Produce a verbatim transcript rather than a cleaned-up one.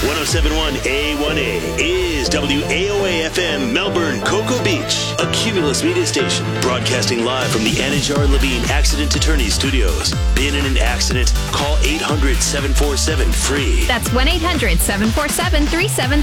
one oh seven point one A one A is W A O A F M Melbourne, Cocoa Beach, a Cumulus media station, broadcasting live from the Anajar Levine Accident Attorney Studios. Been in an accident? Call eight hundred, seven four seven, F R E E. That's one eight hundred, seven four seven, three seven